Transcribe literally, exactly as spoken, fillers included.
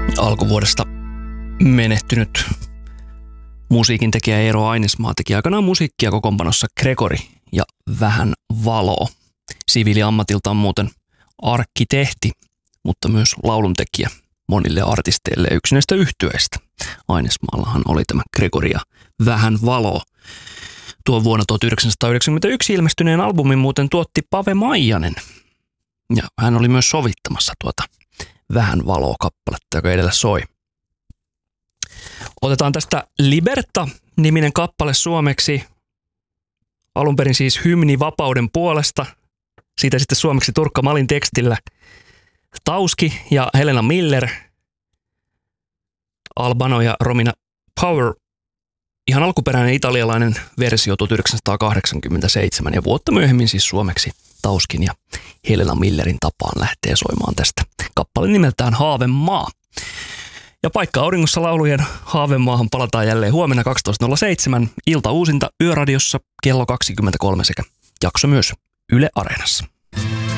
alkuvuodesta menehtynyt musiikin tekijä Eero Ainesmaa teki aikanaan musiikkia kokoonpanossa Gregori ja Vähän valoa. Siviiliammatiltaan muuten arkkitehti, mutta myös lauluntekijä monille artisteille ja yksi näistä yhtyeistä. Ainesmaallahan oli tämä Gregori ja Vähän valoa. Tuo vuonna tuhatyhdeksänsataayhdeksänkymmentäyksi ilmestyneen albumin muuten tuotti Pave Maijanen. Ja hän oli myös sovittamassa tuota Vähän valoa kappaletta, joka edellä soi. Otetaan tästä Liberta-niminen kappale suomeksi. Alun perin siis hymni vapauden puolesta. Siitä sitten suomeksi Turkka Malin tekstillä Tauski ja Helena Miller, Albano ja Romina Power. Ihan alkuperäinen italialainen versio tuhatyhdeksänsataakahdeksankymmentäseitsemän ja vuotta myöhemmin siis suomeksi Tauskin ja Helena Millerin tapaan lähtee soimaan tästä kappale nimeltään Haavemaa. Ja Paikka auringossa laulujen Haavemaahan palataan jälleen huomenna kaksitoista nolla seitsemän ilta uusinta Yöradiossa kello kaksikymmentäkolme sekä jakso myös Yle Areenassa.